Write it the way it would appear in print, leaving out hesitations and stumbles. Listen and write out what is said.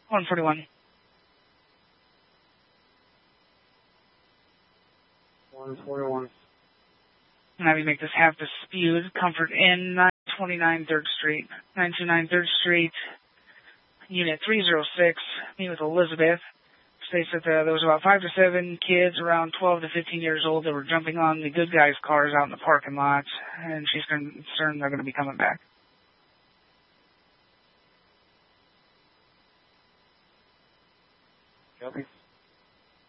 141. 141. And have you make this half dispute. Comfort Inn, 929 3rd Street. 929 3rd Street, Unit 306. Meet with Elizabeth. States that there was about 5 to 7 kids around 12 to 15 years old that were jumping on the good guys' cars out in the parking lot, and she's concerned they're going to be coming back.